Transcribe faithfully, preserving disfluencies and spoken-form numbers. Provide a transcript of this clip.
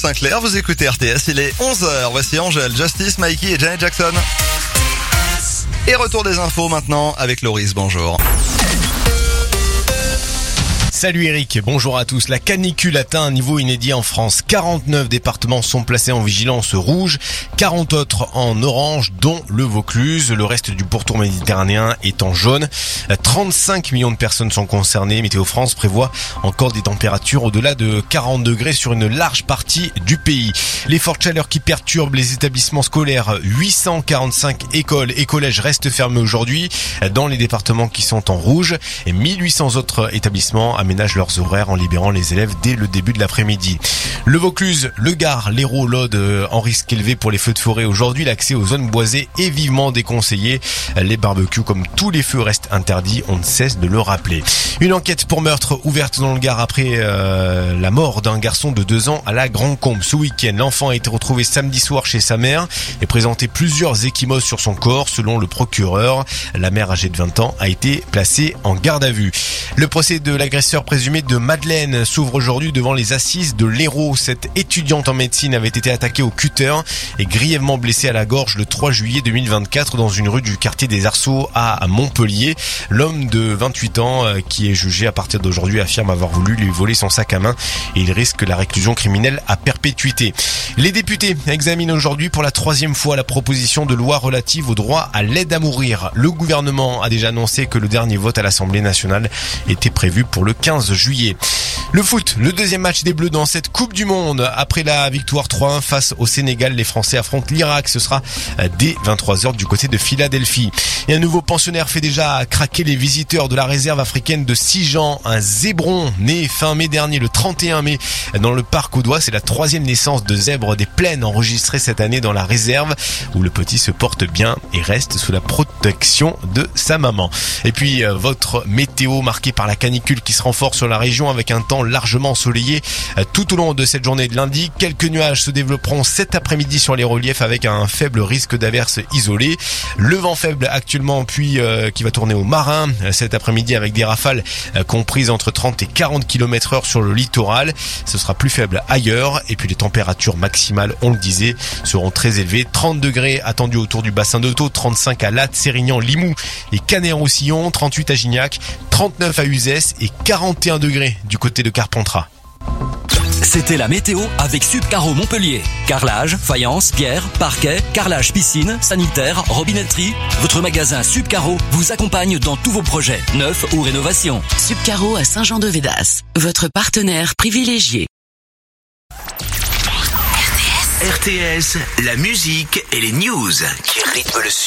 Saint-Clair, vous écoutez R T S, il est onze heures. Voici Angèle, Justice, Mikey et Janet Jackson. Et retour des infos maintenant avec Loris, bonjour. Salut Eric, bonjour à tous. La canicule atteint un niveau inédit en France. quarante-neuf départements sont placés en vigilance rouge, quarante autres en orange, dont le Vaucluse. Le reste du pourtour méditerranéen est en jaune. trente-cinq millions de personnes sont concernées. Météo France prévoit encore des températures au-delà de quarante degrés sur une large partie du pays. Les fortes chaleurs qui perturbent les établissements scolaires. huit cent quarante-cinq écoles et collèges restent fermés aujourd'hui dans les départements qui sont en rouge. Et mille huit cents autres établissements aménagent leurs horaires en libérant les élèves dès le début de l'après-midi. Le Vaucluse, le Gard, l'Hérault, l'Aude en risque élevé pour les feux de forêt. Aujourd'hui, l'accès aux zones boisées est vivement déconseillé. Les barbecues, comme tous les feux, restent interdits. On ne cesse de le rappeler. Une enquête pour meurtre ouverte dans le Gard après euh, la mort d'un garçon de deux ans à la Grand-Combe. Ce week-end, l'enfant a été retrouvé samedi soir chez sa mère et présentait plusieurs ecchymoses sur son corps. Selon le procureur, la mère âgée de vingt ans a été placée en garde à vue. Le procès de l'agresseur présumé de Madeleine s'ouvre aujourd'hui devant les assises de l'Hérault. Cette étudiante en médecine avait été attaquée au cutter et grièvement blessée à la gorge le trois juillet deux mille vingt-quatre dans une rue du quartier des Arceaux à Montpellier. L'homme de vingt-huit ans qui est jugé à partir d'aujourd'hui affirme avoir voulu lui voler son sac à main et il risque la réclusion criminelle à perpétuité. Les députés examinent aujourd'hui pour la troisième fois la proposition de loi relative au droit à l'aide à mourir. Le gouvernement a déjà annoncé que le dernier vote à l'Assemblée nationale était prévu pour le quinze juillet. Le foot, le deuxième match des Bleus dans cette Coupe du Monde. Après la victoire trois un face au Sénégal, les Français affrontent l'Irak. Ce sera dès vingt-trois heures du côté de Philadelphie. Et un nouveau pensionnaire fait déjà craquer les visiteurs de la réserve africaine de Sijan. Un zébron né fin mai dernier, le trente et un mai, dans le parc Audois. C'est la troisième naissance de zèbre des plaines enregistrée cette année dans la réserve, où le petit se porte bien et reste sous la protection de sa maman. Et puis, euh, votre météo marquée par la canicule qui se renforce sur la région avec un temps largement ensoleillé tout au long de cette journée de lundi. Quelques nuages se développeront cet après-midi sur les reliefs avec un faible risque d'averses isolées. Le vent faible actuellement puis euh, qui va tourner au marin cet après-midi avec des rafales euh, comprises entre trente et quarante kilomètres heure sur le littoral. Ce sera plus faible ailleurs et puis les températures maximales, on le disait, seront très élevées. trente degrés attendus autour du bassin de Thau, trente-cinq à Latte, Sérignan, Limoux et Canet-Roussillon, trente-huit à Gignac, trente-neuf à Uzès et quarante et un degrés du côté de Carpentras. C'était la météo avec Subcaro Montpellier. Carrelage, faïence, pierre, parquet, carrelage piscine, sanitaire, robinetterie. Votre magasin Subcaro vous accompagne dans tous vos projets, neufs ou rénovations. Subcaro à Saint-Jean-de-Védas, votre partenaire privilégié. R T S, la musique et les news qui rythment le